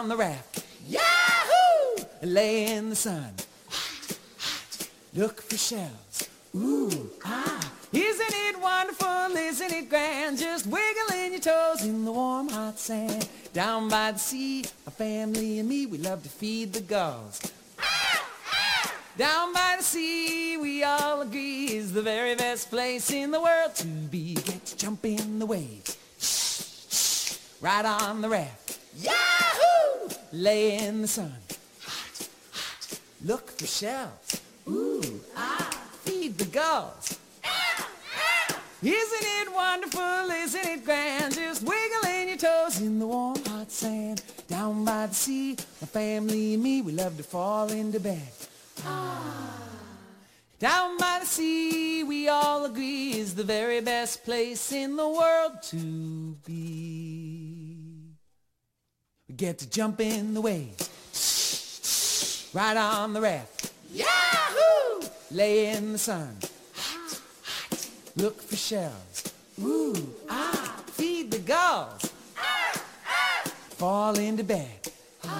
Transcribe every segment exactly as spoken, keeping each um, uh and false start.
on the raft. Yahoo! Lay in the sun. Hot, hot. Look for shells. Ooh, ah. Isn't it wonderful? Isn't it grand? Just wiggling your toes in the warm, hot sand. Down by the sea, my family and me, we love to feed the gulls. Down by the sea, we all agree, is the very best place in the world to be. Get to jump in the waves. Right on the raft. Yahoo! Lay in the sun. Hot, hot. Look for shells. Ooh, ah. Feed the gulls. Isn't it wonderful? Isn't it grand? Just wiggling your toes in the warm, hot sand. Down by the sea, my family and me, we love to fall into bed. Ah. Down by the sea, we all agree, is the very best place in the world to be. We get to jump in the waves. Right on the raft. Yahoo! Lay in the sun. Hot, hot. Look for shells. Ooh, ah. Feed the gulls. Ah, ah. Fall into bed.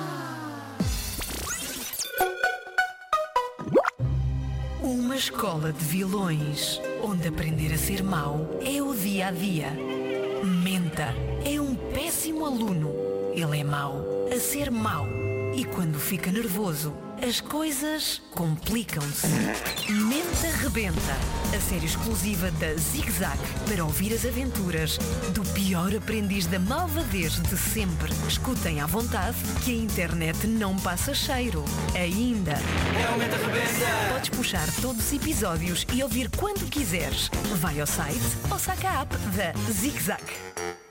Uma escola de vilões, onde aprender a ser mau é o dia a dia. Menta é um péssimo aluno. Ele é mau a ser mau. E quando fica nervoso, as coisas complicam-se. Menta Rebenta, a série exclusiva da Zig Zag, para ouvir as aventuras do pior aprendiz da malvadez de sempre. Escutem à vontade, que a internet não passa cheiro. Ainda. É o Menta Rebenta! Podes puxar todos os episódios e ouvir quando quiseres. Vai ao site ou saca a app da Zig Zag.